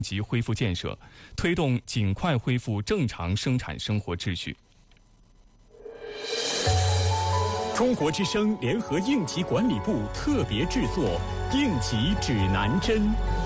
及恢复建设，推动尽快恢复正常生产生活秩序。 中国之声联合应急管理部特别制作《应急指南针》。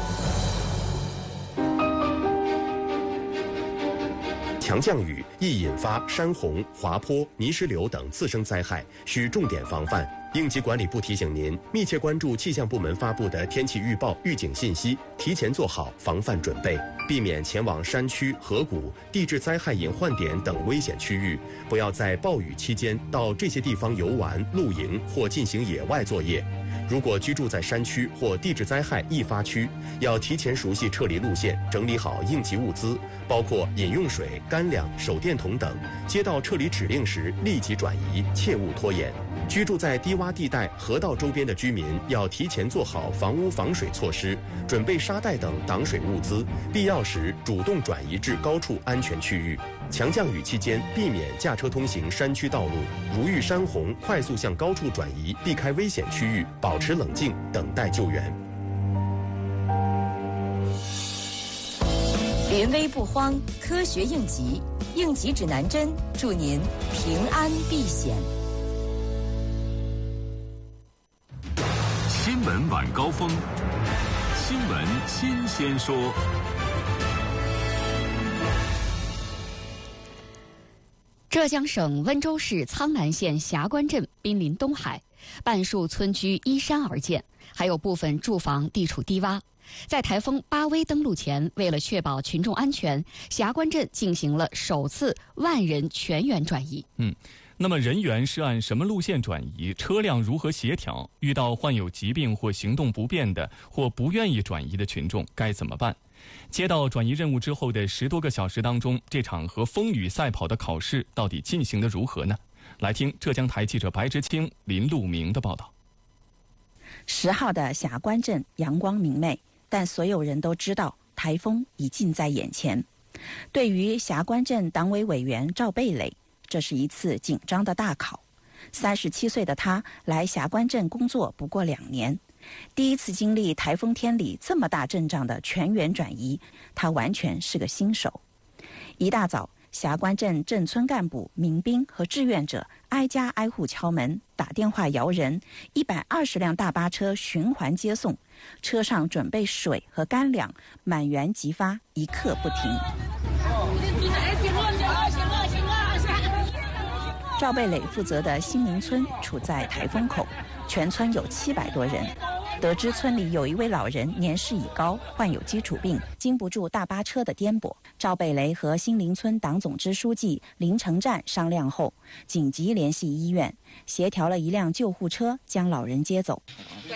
强降雨易引发山洪、滑坡、泥石流等次生灾害，需重点防范。应急管理部提醒您，密切关注气象部门发布的天气预报、预警信息，提前做好防范准备，避免前往山区、河谷、地质灾害隐患点等危险区域，不要在暴雨期间到这些地方游玩、露营或进行野外作业。如果居住在山区或地质灾害易发区，要提前熟悉撤离路线，整理好应急物资，包括饮用水、干粮、手电筒等。接到撤离指令时，立即转移，切勿拖延。居住在低洼地带、河道周边的居民要提前做好房屋防水措施，准备沙袋等挡水物资，必要时主动转移至高处安全区域。强降雨期间，避免驾车通行山区道路，如遇山洪，快速向高处转移，避开危险区域，保持冷静，等待救援。 临危不慌，科学应急，应急指南针，祝您平安避险。 新闻晚高峰，新闻新鲜说。 浙江省温州市苍南县霞关镇濒临东海，半数村居依山而建，还有部分住房地处低洼。在台风巴威登陆前，为了确保群众安全，霞关镇进行了首次万人全员转移。 那么人员是按什么路线转移？车辆如何协调？遇到患有疾病或行动不便的或不愿意转移的群众该怎么办？接到转移任务之后的10多个小时当中，这场和风雨赛跑的考试到底进行得如何呢？来听浙江台记者白之清、林路明的报道。 10号的霞关镇阳光明媚，但所有人都知道台风已近在眼前。对于霞关镇党委委员赵贝磊，这是一次紧张的大考。37岁的他来霞关镇工作不过2年，第一次经历台风天里这么大阵仗的全员转移，他完全是个新手。一大早，霞关镇镇村干部、民兵和志愿者挨家挨户敲门，打电话摇人，120辆大巴车循环接送，车上准备水和干粮，满员即发，一刻不停。赵贝磊负责的新民村处在台风口，全村有700多人。得知村里有一位老人年事已高，患有基础病，经不住大巴车的颠簸，赵贝雷和新林村党总支书记林成战商量后，紧急联系医院，协调了一辆救护车将老人接走。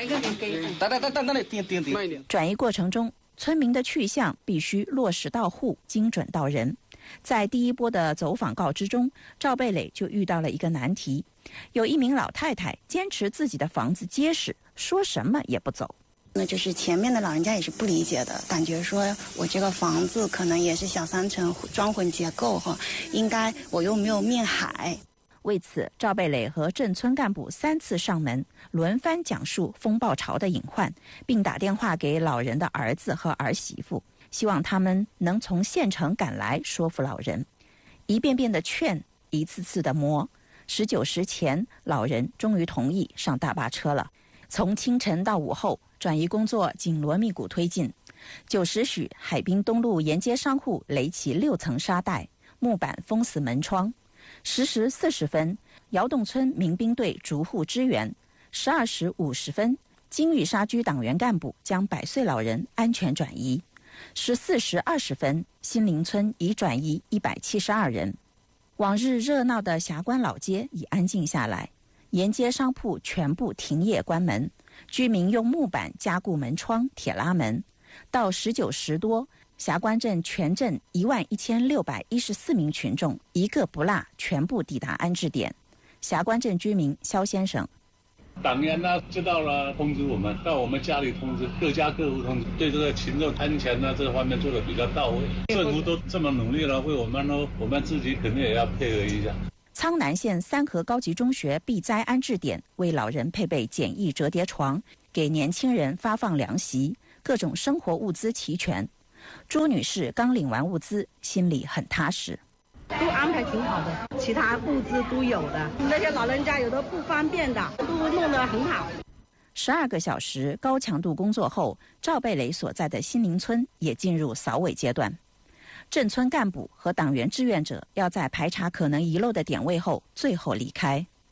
转移过程中，村民的去向必须落实到户，精准到人。在第一波的走访告知中，赵贝磊就遇到了一个难题，有一名老太太坚持自己的房子结实，说什么也不走。 那就是前面的老人家也是不理解的，感觉说我这个房子可能也是小3层装混结构哈，应该我又没有面海。 为此，赵贝磊和镇村干部3次上门，轮番讲述风暴潮的隐患，并打电话给老人的儿子和儿媳妇，希望他们能从县城赶来说服老人。一遍遍的劝，一次次的磨，19时前，老人终于同意上大巴车了。从清晨到午后，转移工作紧锣密鼓推进。9时许，海滨东路沿街商户垒起6层沙袋，木板封死门窗。10时40分，窑洞村民兵队逐户支援。12时50分，金玉沙居党员干部将100岁老人安全转移。14时20分，新林村已转移172人。往日热闹的霞关老街已安静下来，沿街商铺全部停业关门，居民用木板加固门窗、铁拉门。到19时多，霞关镇全镇11614名群众一个不落全部抵达安置点。霞关镇居民肖先生， 党员呢知道了通知我们，到我们家里通知，各家各户通知，对这个群众安全呢这方面做得比较到位。政府都这么努力了，为我们呢，我们自己肯定也要配合一下。 苍南县三河高级中学避灾安置点为老人配备简易折叠床，给年轻人发放凉席，各种生活物资齐全。 朱女士刚领完物资，心里很踏实。 都安排挺好的，其他物资都有的，那些老人家有的不方便的都弄得很好。 12个小时高强度工作后，赵贝蕾所在的新林村也进入扫尾阶段。镇村干部和党员志愿者要在排查可能遗漏的点位后，最后离开。